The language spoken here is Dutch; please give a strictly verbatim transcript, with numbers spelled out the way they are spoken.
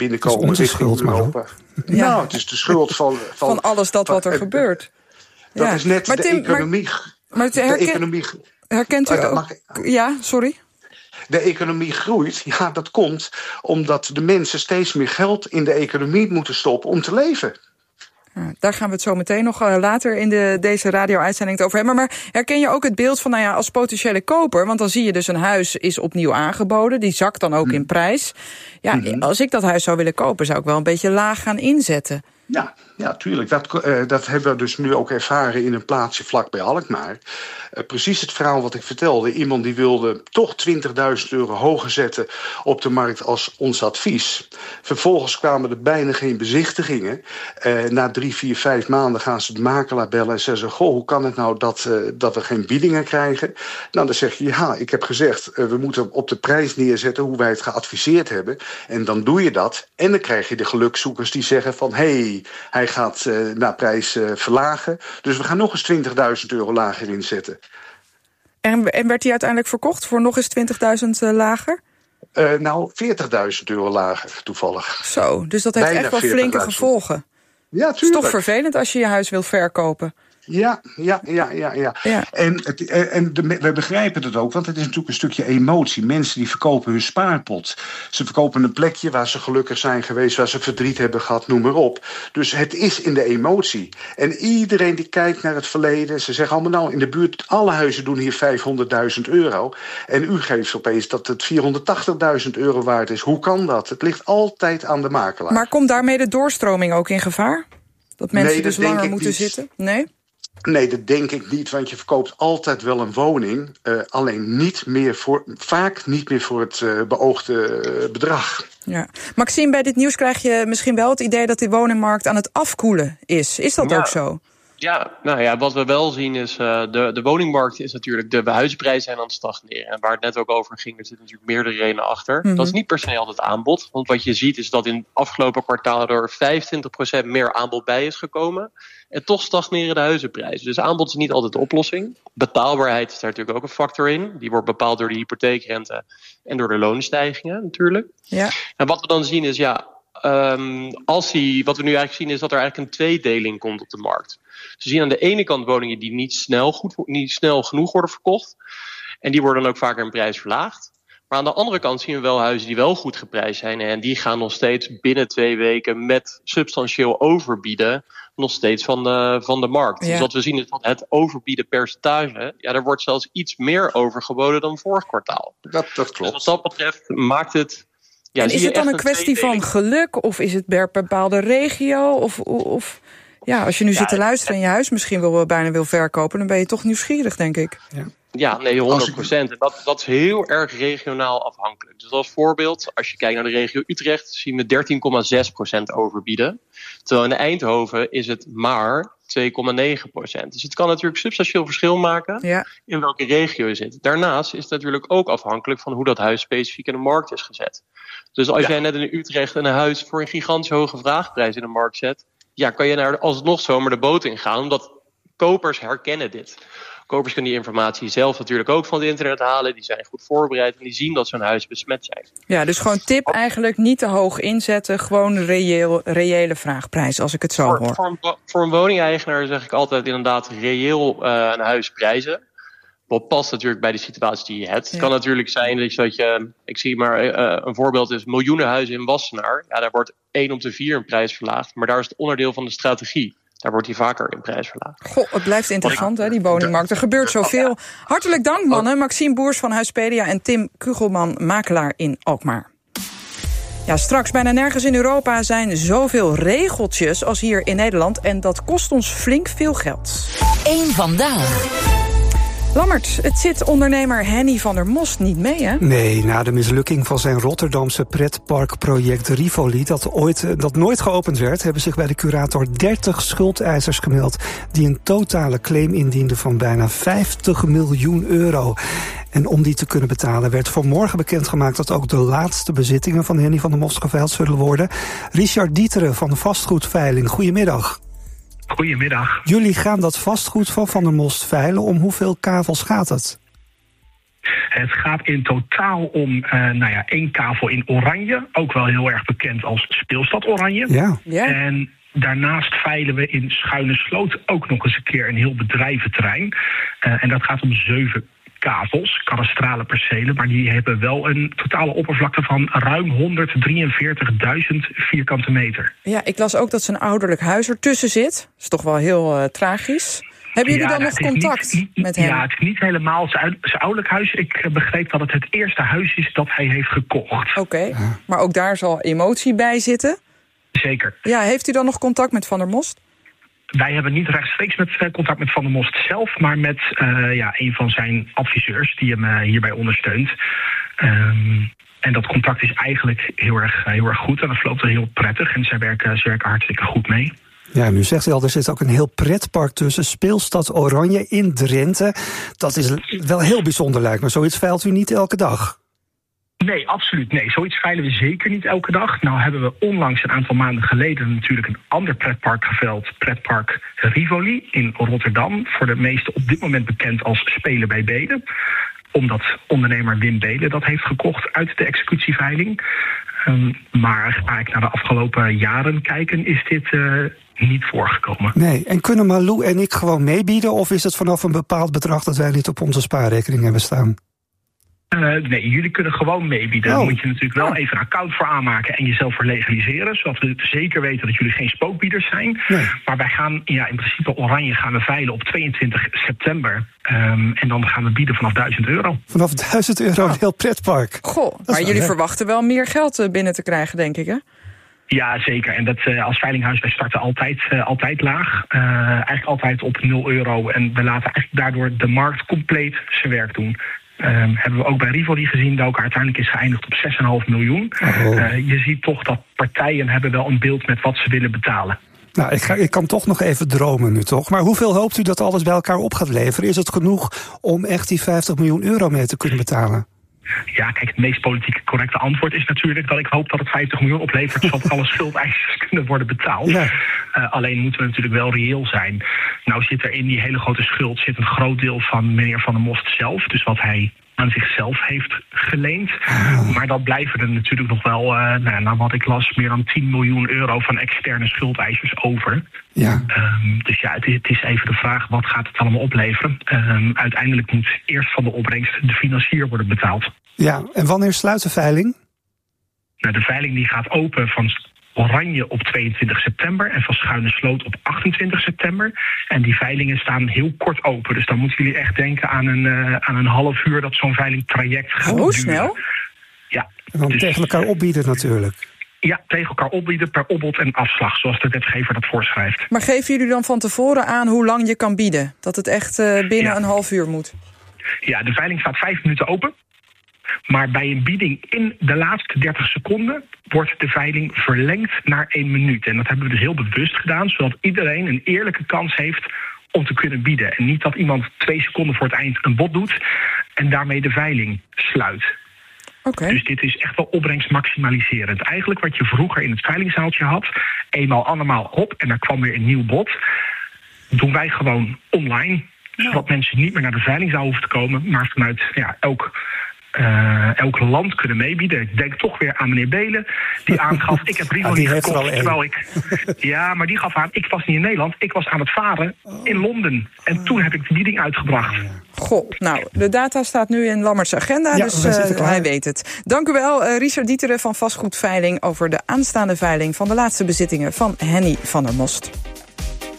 binnenkomen onze richting schuld, Europa. Ja. Nou, het is de schuld van... Van, van alles dat van, wat er uh, gebeurt. Dat ja. is net maar de Tim, economie... Maar, maar de herken, economie herkent u uh, ook... mag, ja, sorry? De economie groeit. Ja, dat komt omdat de mensen steeds meer geld in de economie moeten stoppen om te leven. Ja, daar gaan we het zo meteen nog uh, later in de, deze radio-uitzending over hebben. Maar herken je ook het beeld van, nou ja, als potentiële koper... want dan zie je dus een huis is opnieuw aangeboden. Die zakt dan ook hmm. in prijs. Ja, mm-hmm. Als ik dat huis zou willen kopen, zou ik wel een beetje laag gaan inzetten. Ja, ja, tuurlijk. Dat, uh, dat hebben we dus nu ook ervaren in een plaatsje vlakbij Alkmaar. Uh, precies het verhaal wat ik vertelde. Iemand die wilde toch twintigduizend euro hoger zetten op de markt als ons advies. Vervolgens kwamen er bijna geen bezichtigingen. Uh, na drie, vier, vijf maanden gaan ze de makelaar bellen en zeggen ze... goh, hoe kan het nou dat, uh, dat we geen biedingen krijgen? Nou, dan zeg je, ja, ik heb gezegd... Uh, we moeten op de prijs neerzetten hoe wij het geadviseerd hebben. En dan doe je dat. En dan krijg je de gelukzoekers die zeggen van... hey, hij gaat uh, naar prijs uh, verlagen. Dus we gaan nog eens twintigduizend euro lager inzetten. En, en werd hij uiteindelijk verkocht voor nog eens twintigduizend uh, lager? Uh, nou, veertigduizend euro lager, toevallig. Zo, dus dat heeft Bijna echt wel flinke gevolgen. Ja, tuurlijk. Het is toch vervelend als je je huis wil verkopen. Ja, ja, ja, ja, ja. ja. En, het, en de, we begrijpen het ook, want het is natuurlijk een stukje emotie. Mensen die verkopen hun spaarpot. Ze verkopen een plekje waar ze gelukkig zijn geweest, waar ze verdriet hebben gehad, noem maar op. Dus het is in de emotie. En iedereen die kijkt naar het verleden, ze zeggen allemaal nou, in de buurt, alle huizen doen hier vijfhonderdduizend euro. En u geeft opeens dat het vierhonderdtachtigduizend euro waard is. Hoe kan dat? Het ligt altijd aan de makelaar. Maar komt daarmee de doorstroming ook in gevaar? Dat mensen nee, dus dat langer moeten niet. zitten? Nee? Nee, dat denk ik niet, want je verkoopt altijd wel een woning. Uh, alleen niet meer voor, vaak niet meer voor het uh, beoogde uh, bedrag. Ja. Maxime, bij dit nieuws krijg je misschien wel het idee dat die woningmarkt aan het afkoelen is. Is dat ja. ook zo? Ja, nou ja, wat we wel zien is, uh, de, de woningmarkt is natuurlijk, de huizenprijzen zijn aan het stagneren. En waar het net ook over ging, er zitten natuurlijk meerdere redenen achter. Mm-hmm. Dat is niet per se altijd aanbod. Want wat je ziet is dat in het afgelopen kwartaal er vijfentwintig procent meer aanbod bij is gekomen. En toch stagneren de huizenprijzen. Dus aanbod is niet altijd de oplossing. Betaalbaarheid is daar natuurlijk ook een factor in. Die wordt bepaald door de hypotheekrente en door de loonstijgingen natuurlijk. Ja. En wat we dan zien is, ja, um, als die, wat we nu eigenlijk zien is dat er eigenlijk een tweedeling komt op de markt. Dus we zien aan de ene kant woningen die niet snel, goed, niet snel genoeg worden verkocht. En die worden dan ook vaker in prijs verlaagd. Maar aan de andere kant zien we wel huizen die wel goed geprijsd zijn. En die gaan nog steeds binnen twee weken met substantieel overbieden nog steeds van de, van de markt. Ja. Dus wat we zien is dat het overbieden percentage, ja, er wordt zelfs iets meer overgeboden dan vorig kwartaal. Dat, dat klopt. Dus wat dat betreft maakt het... Ja, en is het dan een kwestie van geluk? Of is het per bepaalde regio? Of, of ja, als je nu ja, zit te luisteren en je huis misschien wel bijna wil verkopen, dan ben je toch nieuwsgierig, denk ik. Ja. Ja, nee, honderd procent. En dat, dat is heel erg regionaal afhankelijk. Dus als voorbeeld, als je kijkt naar de regio Utrecht, zien we dertien komma zes procent overbieden. Terwijl in Eindhoven is het maar twee komma negen procent. Dus het kan natuurlijk substantieel verschil maken ja. in welke regio je zit. Daarnaast is het natuurlijk ook afhankelijk van hoe dat huis specifiek in de markt is gezet. Dus als ja. jij net in Utrecht een huis voor een gigantisch hoge vraagprijs in de markt zet, ja, kan je daar alsnog zomaar de boot in gaan, omdat kopers herkennen dit. Kopers kunnen die informatie zelf natuurlijk ook van het internet halen. Die zijn goed voorbereid en die zien dat zo'n huis besmet zijn. Ja, dus gewoon tip eigenlijk niet te hoog inzetten. Gewoon reëel, reële vraagprijs, als ik het zo voor, hoor. Voor een, voor een woningeigenaar zeg ik altijd inderdaad reëel uh, een huis prijzen. Wat past natuurlijk bij de situatie die je hebt. Ja. Het kan natuurlijk zijn dat je, ik zie maar uh, een voorbeeld is miljoenenhuizen in Wassenaar. Ja, daar wordt één op de vier een prijs verlaagd. Maar daar is het onderdeel van de strategie. Daar wordt hij vaker in prijs verlaagd. Goh, het blijft interessant, hè, die woningmarkt. Er gebeurt zoveel. Hartelijk dank, mannen. Maxime Boers van Huispedia en Tim Kugelman, makelaar in Alkmaar. Ja, straks bijna nergens in Europa zijn zoveel regeltjes als hier in Nederland. En dat kost ons flink veel geld. Eén vandaag. Lammert, het zit ondernemer Henny van der Most niet mee, hè? Nee, na de mislukking van zijn Rotterdamse pretparkproject Rivoli, dat, ooit, dat nooit geopend werd, hebben zich bij de curator dertig schuldeisers gemeld die een totale claim indienden van bijna vijftig miljoen euro. En om die te kunnen betalen werd vanmorgen bekendgemaakt dat ook de laatste bezittingen van Henny van der Most geveild zullen worden. Richard Dieteren van de Vastgoedveiling, goedemiddag. Goedemiddag. Jullie gaan dat vastgoed van Van der Most veilen. Om hoeveel kavels gaat het? Het gaat in totaal om uh, nou ja, één kavel in Oranje. Ook wel heel erg bekend als Speelstad Oranje. Ja. Ja. En daarnaast veilen we in Schuine Sloot ook nog eens een keer een heel bedrijventerrein. Uh, en dat gaat om zeven kavels, kadastrale percelen, maar die hebben wel een totale oppervlakte van ruim honderddrieënveertigduizend vierkante meter. Ja, ik las ook dat zijn ouderlijk huis ertussen zit. Dat is toch wel heel uh, tragisch. Hebben jullie ja, dan nog contact niet, niet, met hem? Ja, het is niet helemaal zijn, zijn ouderlijk huis. Ik begreep dat het het eerste huis is dat hij heeft gekocht. Oké, okay. ja. Maar ook daar zal emotie bij zitten? Zeker. Ja, heeft u dan nog contact met Van der Most? Wij hebben niet rechtstreeks met, contact met Van der Most zelf, maar met uh, ja, een van zijn adviseurs die hem uh, hierbij ondersteunt. Um, en dat contact is eigenlijk heel erg, heel erg goed en dat loopt er heel prettig en zij werken, ze werken hartstikke goed mee. Ja, nu zegt u al, er zit ook een heel pretpark tussen. Speelstad Oranje in Drenthe. Dat is wel heel bijzonder, lijkt me. Zoiets veilt u niet elke dag. Nee, absoluut. Nee, zoiets veilen we zeker niet elke dag. Nou hebben we onlangs een aantal maanden geleden natuurlijk een ander pretpark geveild. Pretpark Rivoli in Rotterdam. Voor de meesten op dit moment bekend als Spelen bij Belen. Omdat ondernemer Wim Belen dat heeft gekocht uit de executieveiling. Um, maar eigenlijk naar de afgelopen jaren kijken is dit uh, niet voorgekomen. Nee, en kunnen Malou en ik gewoon meebieden? Of is het vanaf een bepaald bedrag dat wij niet op onze spaarrekening hebben staan? Uh, nee, jullie kunnen gewoon meebieden. Oh. Daar moet je natuurlijk wel even een account voor aanmaken en jezelf voor legaliseren. Zodat we zeker weten dat jullie geen spookbieders zijn. Nee. Maar wij gaan, ja, in principe Oranje gaan we veilen op tweeëntwintig september. Um, en dan gaan we bieden vanaf duizend euro. Vanaf duizend euro een heel pretpark. Goh, maar jullie leuk. verwachten wel meer geld binnen te krijgen, denk ik, hè? Ja, zeker. En dat uh, als veilinghuis, wij starten altijd, uh, altijd laag. Uh, eigenlijk altijd op nul euro. En we laten eigenlijk daardoor de markt compleet zijn werk doen. Um, hebben we ook bij Rivoli gezien, dat ook uiteindelijk is geëindigd op zes komma vijf miljoen. Oh. Uh, je ziet toch dat partijen hebben wel een beeld met wat ze willen betalen. Nou, ik, ga, ik kan toch nog even dromen nu, toch? Maar hoeveel hoopt u dat alles bij elkaar op gaat leveren? Is het genoeg om echt die vijftig miljoen euro mee te kunnen betalen? Ja, kijk, het meest politiek correcte antwoord is natuurlijk dat ik hoop dat het vijftig miljoen oplevert, zodat alle schuldeisers kunnen worden betaald. Ja. Uh, alleen moeten we natuurlijk wel reëel zijn. Nou zit er in die hele grote schuld zit een groot deel van meneer Van der Most zelf, dus wat hij aan zichzelf heeft geleend. Oh. Maar dat blijven er natuurlijk nog wel, uh, nou, naar wat ik las, meer dan tien miljoen euro van externe schuldeisers over. Ja. Um, dus ja, het is, het is even de vraag, wat gaat het allemaal opleveren? Um, uiteindelijk moet eerst van de opbrengst de financier worden betaald. Ja, en wanneer sluit de veiling? Nou, de veiling die gaat open van Oranje op tweeëntwintig september en van Schuine Sloot op achtentwintig september. En die veilingen staan heel kort open. Dus dan moeten jullie echt denken aan een, uh, aan een half uur dat zo'n veilingtraject gaat duren. Hoe snel? Ja. En dan dus, tegen elkaar opbieden natuurlijk. Ja, tegen elkaar opbieden per opbod en afslag, zoals de wetgever dat voorschrijft. Maar geven jullie dan van tevoren aan hoe lang je kan bieden? Dat het echt uh, binnen ja. een half uur moet? Ja, de veiling staat vijf minuten open. Maar bij een bieding in de laatste dertig seconden wordt de veiling verlengd naar één minuut. En dat hebben we dus heel bewust gedaan, zodat iedereen een eerlijke kans heeft om te kunnen bieden. En niet dat iemand twee seconden voor het eind een bod doet en daarmee de veiling sluit. Okay. Dus dit is echt wel opbrengstmaximaliserend. Eigenlijk wat je vroeger in het veilingzaaltje had, eenmaal andermaal hop en er kwam weer een nieuw bod, doen wij gewoon online. Zodat ja. mensen niet meer naar de veilingzaal hoeven te komen, maar vanuit ja, elk... Uh, elk land kunnen meebieden. Ik denk toch weer aan meneer Belen, die aangaf, ik heb Rivoli ah, gekocht, terwijl ik... Ja, maar die gaf aan, ik was niet in Nederland, ik was aan het varen in Londen. En oh. toen heb ik de bieding uitgebracht. Oh, ja. Goh, nou, de data staat nu in Lammerts agenda, ja, dus uh, hij weet het. Dank u wel, uh, Richard Dieteren van Vastgoedveiling over de aanstaande veiling van de laatste bezittingen van Henny van der Most.